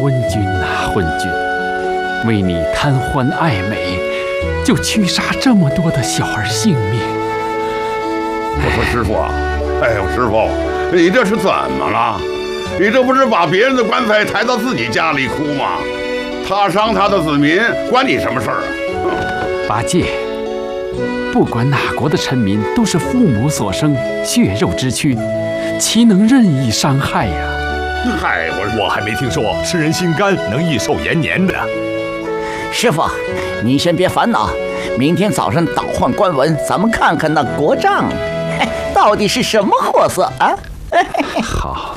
昏君呐，昏君，为你贪欢爱美，就屈杀这么多的小儿性命。 我说师傅啊，哎呦，师傅，你这是怎么了？你这不是把别人的棺材抬到自己家里哭吗？他伤他的子民，关你什么事儿啊？ 八戒，不管哪国的臣民，都是父母所生，血肉之躯，岂能任意伤害呀？ 嗨， 我还没听说吃人心肝能益寿延年的。 师傅，你先别烦恼，明天早上倒换官文，咱们看看那国丈到底是什么货色啊？ 好。